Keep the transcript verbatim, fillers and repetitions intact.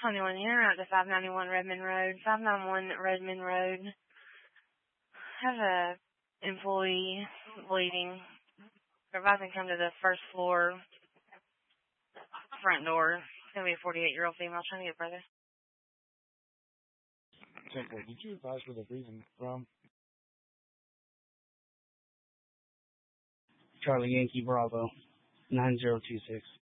twenty-one, you're out to five ninety-one Redmond Road. five ninety-one Redmond Road. Have a employee bleeding. They're about to come to the first floor front door. It's going to be a forty-eight-year-old female trying to get brother. Temple, did you advise where they're breathing from? Charlie Yankee Bravo, nine zero two six.